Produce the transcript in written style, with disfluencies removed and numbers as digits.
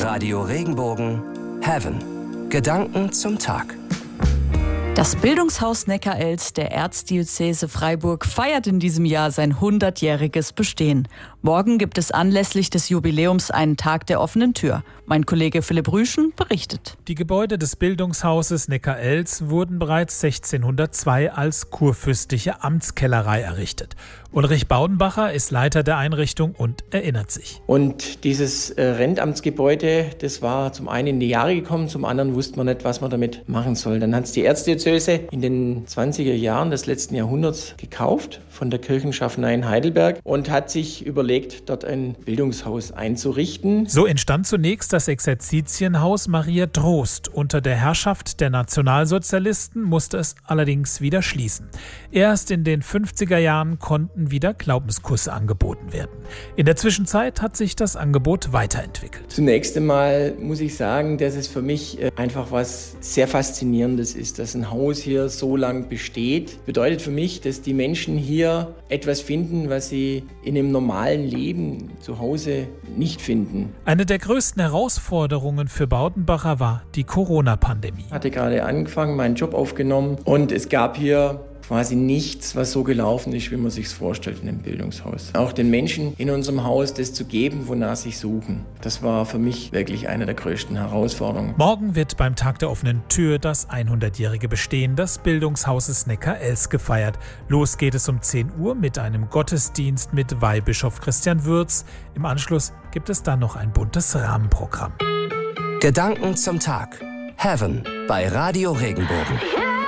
Radio Regenbogen Heaven. Gedanken zum Tag. Das Bildungshaus Neckarelz der Erzdiözese Freiburg feiert in diesem Jahr sein 100-jähriges Bestehen. Morgen gibt es anlässlich des Jubiläums einen Tag der offenen Tür. Mein Kollege Philipp Rüschen berichtet. Die Gebäude des Bildungshauses Neckarelz wurden bereits 1602 als kurfürstliche Amtskellerei errichtet. Ulrich Baudenbacher ist Leiter der Einrichtung und erinnert sich. Und dieses Rentamtsgebäude, das war zum einen in die Jahre gekommen, zum anderen wusste man nicht, was man damit machen soll. Dann hat es die Erzdiözese in den 20er Jahren des letzten Jahrhunderts gekauft von der Kirchenschaffnei in Heidelberg und hat sich überlegt, dort ein Bildungshaus einzurichten. So entstand zunächst das Exerzitienhaus Maria Trost. Unter der Herrschaft der Nationalsozialisten musste es allerdings wieder schließen. Erst in den 50er Jahren konnten wieder Glaubenskurse angeboten werden. In der Zwischenzeit hat sich das Angebot weiterentwickelt. Zunächst einmal muss ich sagen, dass es für mich einfach was sehr Faszinierendes ist, dass ein Haus hier so lang besteht. Bedeutet für mich, dass die Menschen hier etwas finden, was sie in einem normalen Leben zu Hause nicht finden. Eine der größten Herausforderungen für Baudenbacher war die Corona-Pandemie. Ich hatte gerade angefangen, meinen Job aufgenommen und es gab hier quasi nichts, was so gelaufen ist, wie man sich es vorstellt in einem Bildungshaus. Auch den Menschen in unserem Haus das zu geben, wonach sie suchen. Das war für mich wirklich eine der größten Herausforderungen. Morgen wird beim Tag der offenen Tür das 100-jährige Bestehen des Bildungshauses Neckarelz gefeiert. Los geht es um 10 Uhr mit einem Gottesdienst mit Weihbischof Christian Würz. Im Anschluss gibt es dann noch ein buntes Rahmenprogramm. Gedanken zum Tag. Heaven bei Radio Regenbogen.